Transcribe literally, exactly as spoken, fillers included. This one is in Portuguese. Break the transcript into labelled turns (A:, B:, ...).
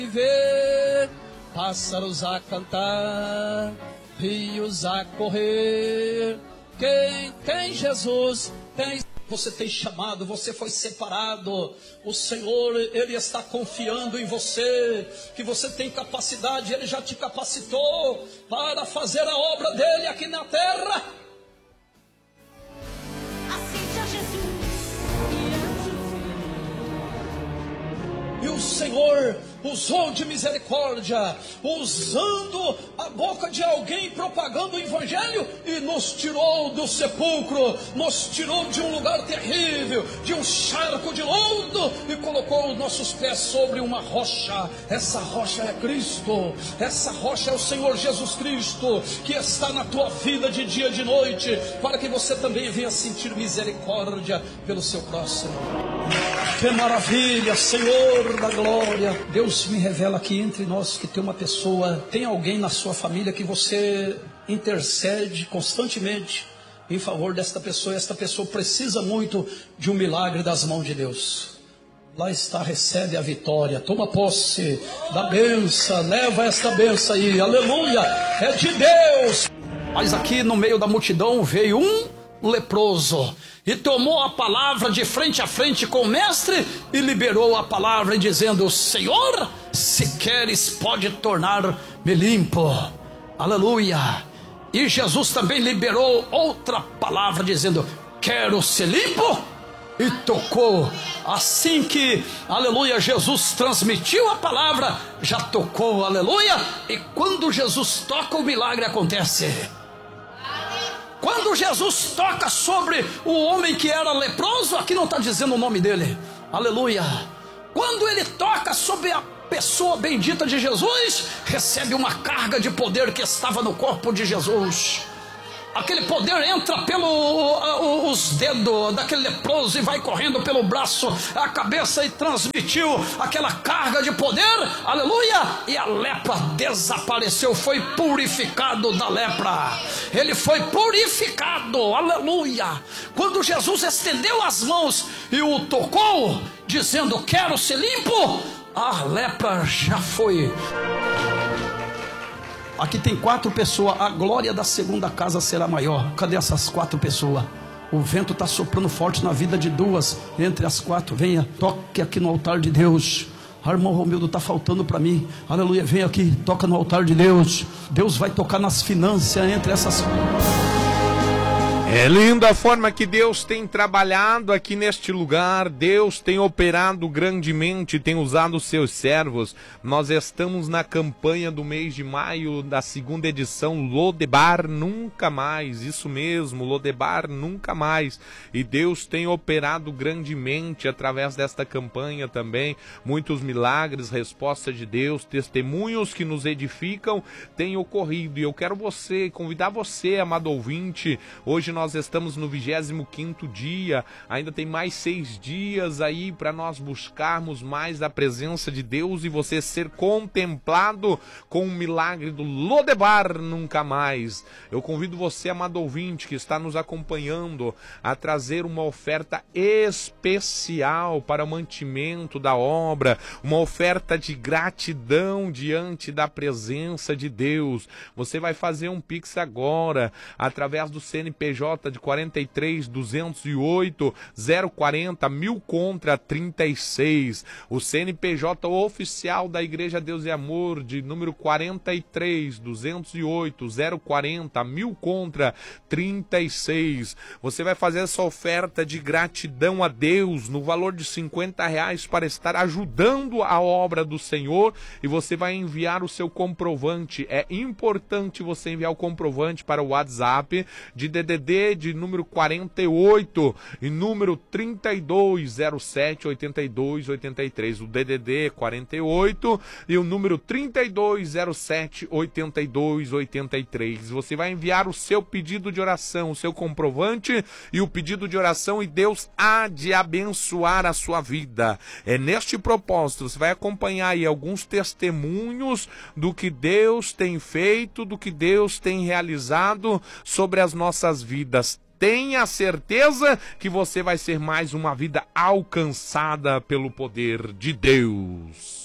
A: viver, pássaros a cantar, rios a correr. Quem tem Jesus tem. Você tem chamado, você foi separado. O Senhor, Ele está confiando em você, que você tem capacidade, Ele já te capacitou para fazer a obra dEle aqui na terra. E o Senhor usou de misericórdia, usando a boca de alguém propagando o Evangelho, e nos tirou do sepulcro, nos tirou de um lugar terrível, de um charco de lodo, e colocou os nossos pés sobre uma rocha. Essa rocha é Cristo, essa rocha é o Senhor Jesus Cristo, que está na tua vida de dia e de noite, para que você também venha sentir misericórdia pelo seu próximo. Que maravilha, Senhor da glória. Deus me revela aqui entre nós que tem uma pessoa, tem alguém na sua família que você intercede constantemente em favor desta pessoa. Esta pessoa precisa muito de um milagre das mãos de Deus. Lá está, recebe a vitória, toma posse da bênção, leva esta bênção aí, aleluia, é de Deus. Mas aqui no meio da multidão veio um leproso e tomou a palavra de frente a frente com o mestre e liberou a palavra dizendo: Senhor, se queres pode tornar-me limpo, aleluia. E Jesus também liberou outra palavra dizendo: quero ser limpo. E tocou. Assim que, aleluia, Jesus transmitiu a palavra, já tocou, aleluia. E quando Jesus toca, o milagre acontece. Quando Jesus toca sobre o homem que era leproso, aqui não está dizendo o nome dele, aleluia. Quando ele toca sobre a pessoa bendita de Jesus, recebe uma carga de poder que estava no corpo de Jesus. Aquele poder entra pelos dedos daquele leproso e vai correndo pelo braço, a cabeça, e transmitiu aquela carga de poder, aleluia, e a lepra desapareceu, foi purificado da lepra, ele foi purificado, aleluia. Quando Jesus estendeu as mãos e o tocou, dizendo: quero ser limpo, a lepra já foi. Aqui tem quatro pessoas, a glória da segunda casa será maior. Cadê essas quatro pessoas? O vento está soprando forte na vida de duas, entre as quatro. Venha, toque aqui no altar de Deus. Ah, irmão Romildo, está faltando para mim, aleluia, vem aqui, toca no altar de Deus. Deus vai tocar nas finanças entre essas...
B: É linda a forma que Deus tem trabalhado aqui neste lugar. Deus tem operado grandemente, tem usado os seus servos. Nós estamos na campanha do mês de maio da segunda edição, Lodebar Nunca Mais. Isso mesmo, Lodebar Nunca Mais. E Deus tem operado grandemente através desta campanha também. Muitos milagres, resposta de Deus, testemunhos que nos edificam têm ocorrido. E eu quero você, convidar você, amado ouvinte. Hoje nós Nós estamos no vigésimo quinto dia, ainda tem mais seis dias aí para nós buscarmos mais da presença de Deus e você ser contemplado com o milagre do Lodebar Nunca Mais. Eu convido você, amado ouvinte, que está nos acompanhando, a trazer uma oferta especial para o mantimento da obra, uma oferta de gratidão diante da presença de Deus. Você vai fazer um Pix agora, através do C N P J de quarenta e três, duzentos e oito, zero quarenta, mil contra trinta e seis. O C N P J oficial da Igreja Deus e Amor, de número quarenta e três, duzentos e oito, zero quarenta, mil contra trinta e seis. Você vai fazer essa oferta de gratidão a Deus no valor de cinquenta reais para estar ajudando a obra do Senhor, e você vai enviar o seu comprovante. É importante você enviar o comprovante para o WhatsApp de D D D de número quarenta e oito e número trinta e dois, zero sete, oitenta e dois, oitenta e três. O D D D quarenta e oito e o número trinta e dois, zero sete, oitenta e dois, oitenta e três. Você vai enviar o seu pedido de oração, o seu comprovante e o pedido de oração, e Deus há de abençoar a sua vida. É neste propósito, você vai acompanhar aí alguns testemunhos do que Deus tem feito, do que Deus tem realizado sobre as nossas vidas. Tenha certeza que você vai ser mais uma vida alcançada pelo poder de Deus.